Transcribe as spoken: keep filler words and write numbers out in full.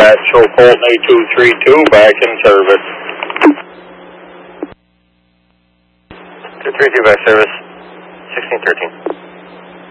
dispatch, show Colt eight two three two back in service. two three two back service, sixteen thirteen.